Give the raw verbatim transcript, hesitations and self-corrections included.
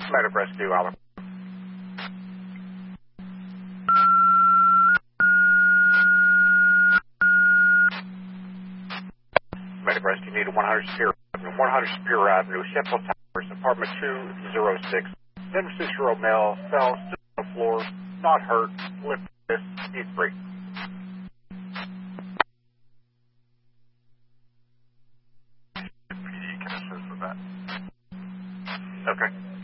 Medic Rescue, Allen. Medic Rescue needed one hundred Superior Avenue, one hundred Superior Avenue, Sheffield Towers, apartment two oh six. seventy-six-year-old male fell, stood on the floor, not hurt, lip this, he's free. P D can assist with that. Okay.